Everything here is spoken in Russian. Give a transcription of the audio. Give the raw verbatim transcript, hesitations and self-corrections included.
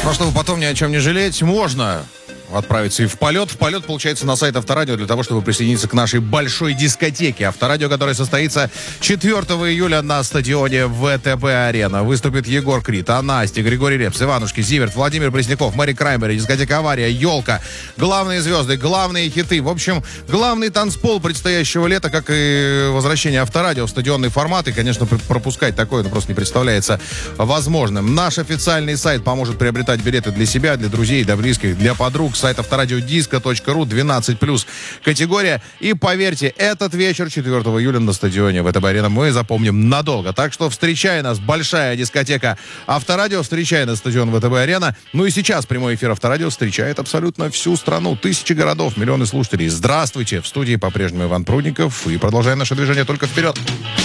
Ну, чтобы потом ни о чем не жалеть, можно отправиться и в полет. В полет, получается, на сайт Авторадио для того, чтобы присоединиться к нашей большой дискотеке Авторадио, которая состоится четвёртого июля на стадионе ВТБ-арена. Выступит Егор Крид, Анастя, Григорий Репс, Иванушки, Зиверт, Владимир Пресняков, Мэри Краймер, дискотека «Авария», «Елка». Главные звезды, главные хиты. В общем, главный танцпол предстоящего лета, как и возвращение Авторадио в стадионный формат. И, конечно, пропускать такое ну, просто не представляется возможным. Наш официальный сайт поможет приобретать билеты для себя, для друзей, для близких, для подруг. Сайт авторадиодиско точка ру, двенадцать плюс категория. И поверьте, этот вечер четвёртого июля на стадионе ВТБ-арена мы запомним надолго. Так что встречай нас, большая дискотека Авторадио, встречай нас стадион ВТБ-арена. Ну и сейчас прямой эфир Авторадио встречает абсолютно всю страну. Тысячи городов, миллионы слушателей. Здравствуйте! В студии по-прежнему Иван Прудников. И продолжаем наше движение только вперед.